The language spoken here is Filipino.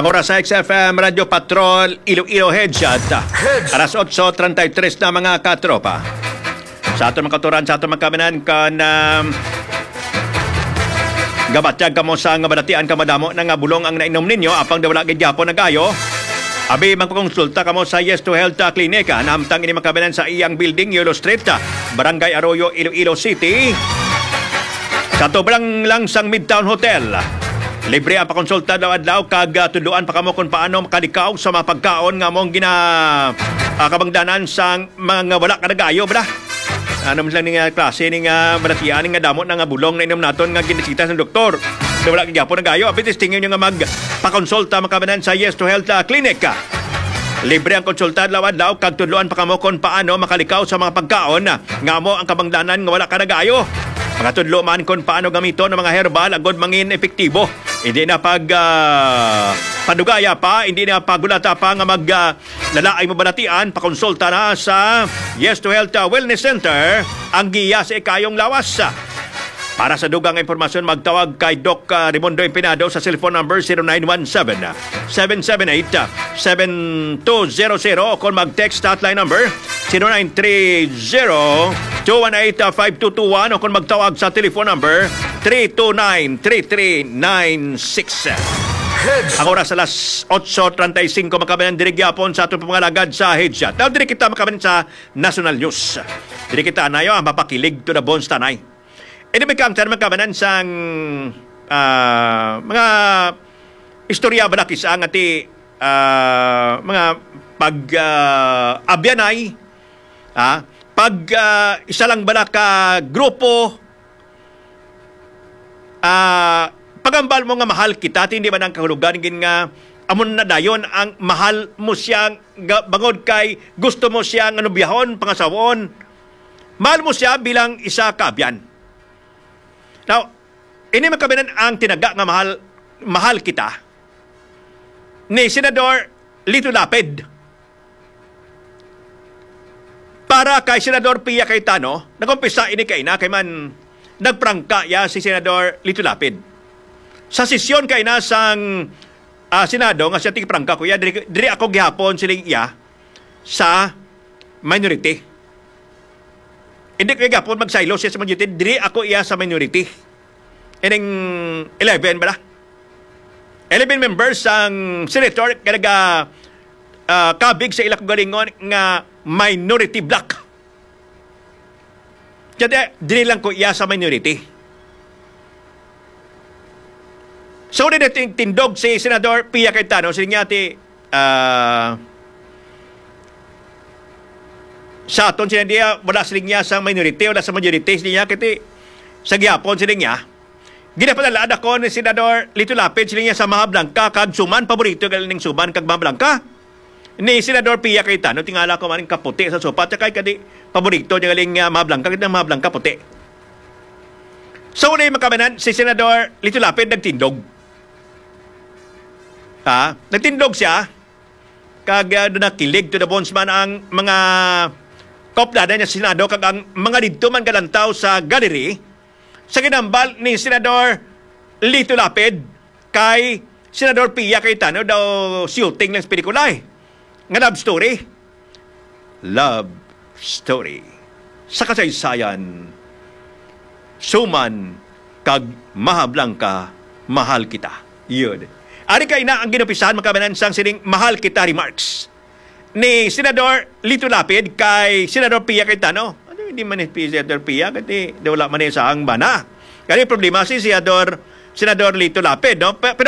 Ang oras sa XFM Radio Patrol, Iloilo Headshot. Alas 8:33 na mga katropa. Sa atong makaturan, sa atong magkaminan kan gabatyag kamo sa nga balatian kamadamo na nga bulong ang nainom ninyo apang dawala gid gyapon nagayo. Abi magpakonsulta kamo sa Yes to Health Clinic. Namtang ini makabinan sa iyang building, Yolo Street, Barangay Arroyo, Iloilo City. Sa tobrang lang sang Midtown Hotel. Libre ang pakonsulta daw kag tudloan pa kamo kung paano makalikaw sa mga pagkaon nga mong kabangdanan sa mga wala kadagayo ba? Ano man lang ni klase ni balatian nga damot na nga bulong na inom naton nga ginisita sa doktor. Wala gyapon nagayo, apitis tingin nyo nga magpakonsulta makabanan sa Yes to Health Clinic. Libre ang konsulta daw kag tudloan pa kamo kung paano makalikaw sa mga pagkaon nga mo ang kabangdanan nga wala kadagayo. Mga tudlo man kung paano gamito ng mga herbal agod mangin epektibo. Hindi na padugaya pa, hindi na pagulata pa nga lalaay mo balatian, pakonsulta na sa Yes to Health Wellness Center, ang giya sa ikayong lawas. Para sa dugang impormasyon, magtawag kay Doc Raimundo Empinado sa cellphone number 0917-778-7200 o kung mag-text hotline number 0930-218-5221 o kung magtawag sa telephone number 329-3396. Ang oras alas 8:35 makabanan diri gyapon sa atong pangalagad sa Headshot. Now diri kita makabanan sa National News. Diri kita anayo ang mapakilig to the bones tanay. Ini may kang makabanan sang mga istorya ba nakisa ang ati mga pag-abyanay isa lang ba ka grupo pagambal mo nga mahal kita, hindi ba nang kahulugan nga amon na dayon ang mahal mo siyang bangod kay gusto mo siyang biyahon, pangasawon. Mahal mo siya bilang isa kaabyan. Now, ini makabinan ang tinaga nga mahal kita ni Senador Lito Lapid. Para kay Senador Pia Cayetano, nagumpisa ini kay na kay man nagprangka ya si Senador Lito Lapid. Sa sesyon kay na sang Senado nga siya tigprangka ko ya diri ako gihapon siling iya sa minority. Hindi kay gihapon magsaylo siya sa majority, diri ako iya sa minority. Ining 11 ba? 11 members ang senator kaya kabig sa ilang galingon nga minority block. Kaya dili lang ko iya sa minority. So, natin tindog si Senador Pia Cayetano, siling niya sa aton silang niya, wala siling niya sa minority, wala sa majority, siling niya, kiti sa gihapon siling niya. Ginapadala ako ni Senador Lito Lapid, siling niya sa Maha Blanca, kag suman, paborito galing suman, kag Maha Blanca. Ni Senador Pia Cayetano, tingala ko maning kaputi sa sopa, at kay kadi paborito niya galing Maha Blanca, kadi Maha Blanca puti. So, na yung makamanan, si Senador Lito Lapid nagtindog. Nagtindog siya, kag nakilig to the bones man ang mga koplada niya sa Senado, kag ang mga dito man galantaw sa gallery, sa ginambal ni Senador Lito Lapid kay Senador Pia Cayetano daw shooting ng pelikula nga love story. Love story. Sa kasaysayan, suman kag Maha Blanca, mahal kita. Yun. Ari kay na ang ginupisahan makabanan sang sining mahal kita remarks ni Senador Lito Lapid kay Senador Pia Cayetano. Hindi man ni Senador Pia kasi wala man sa ang bana. Kaya problema si Senador Lito Lapid, no? Pero